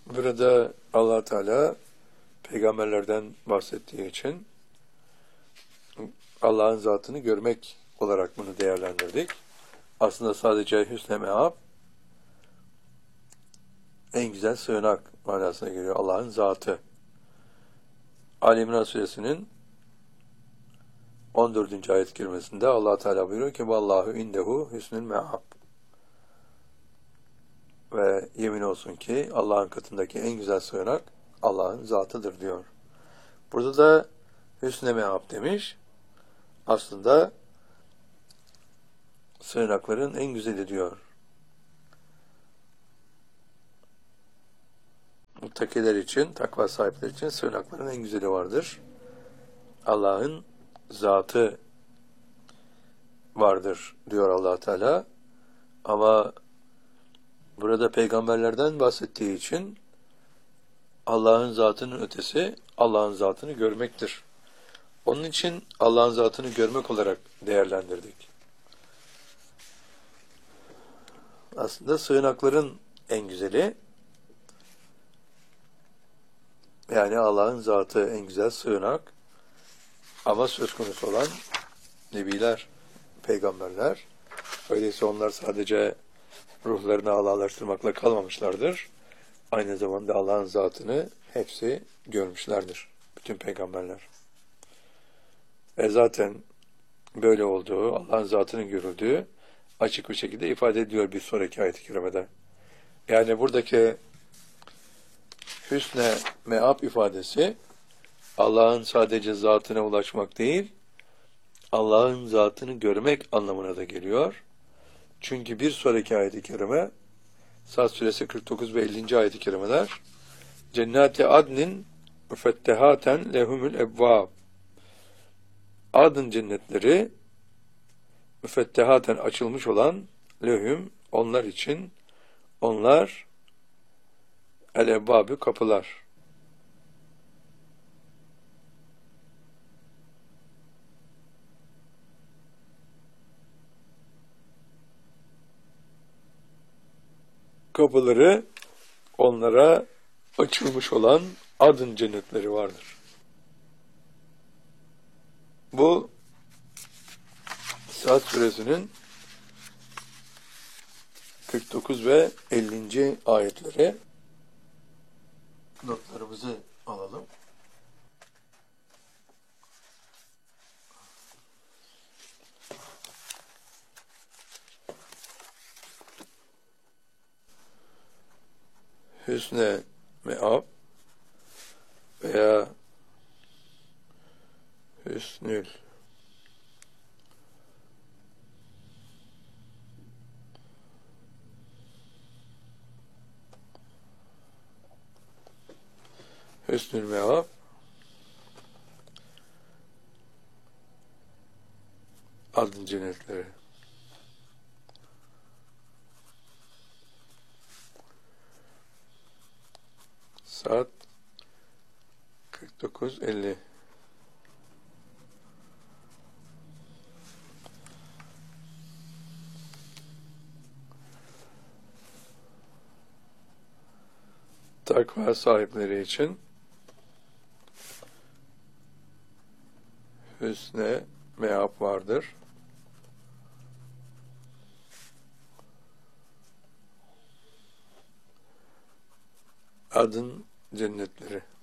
Burada Allah Teala peygamberlerden bahsettiği için Allah'ın zatını görmek olarak bunu değerlendirdik. Aslında sadece hüsn-i meab en güzel sığınak manasına geliyor. Allah'ın zatı. Ali İmran Suresinin 14. ayet-i kerimesinde Allah Teala buyuruyor ki Vallahu indehu hüsnül meab. Ve yemin olsun ki Allah'ın katındaki en güzel sığınak Allah'ın zatıdır diyor. Burada da hüsn-i meab demiş. Aslında sığınakların en güzeli diyor. Muttakiler için, takva sahipleri için sığınakların en güzeli vardır. Allah'ın zatı vardır diyor Allah Teala. Ama burada peygamberlerden bahsettiği için Allah'ın zatının ötesi Allah'ın zatını görmektir. Onun için Allah'ın zatını görmek olarak değerlendirdik. Aslında sığınakların en güzeli, yani Allah'ın zatı en güzel sığınak, ama söz konusu olan nebiler, peygamberler. Öyleyse onlar sadece ruhlarını Allah'laştırmakla kalmamışlardır. Aynı zamanda Allah'ın zatını hepsi görmüşlerdir. Bütün peygamberler. Ve zaten böyle olduğu, Allah'ın zatının görüldüğü açık bir şekilde ifade ediyor bir sonraki ayet-i kerimede. Yani buradaki hüsne meab ifadesi Allah'ın sadece zatına ulaşmak değil, Allah'ın zatını görmek anlamına da geliyor. Çünkü bir sonraki ayet-i kerime, Sad suresi 49 ve 50. ayet-i kerimeler, Cennati adnin müfettehaten lehumul ebvab. Adın cennetleri müfettehaten açılmış olan lehum, onlar için, onlar el-ebbabü kapılar. Kapıları onlara açılmış olan adın cennetleri vardır. Bu Sad suresinin 49 ve 50. ayetleri. Notlarımızı alalım. Hüsne meab veya hüsnül meab adın cennetleri. Saat 49:50. Takva sahipleri için hüsne meab vardır. Adın cennetleri.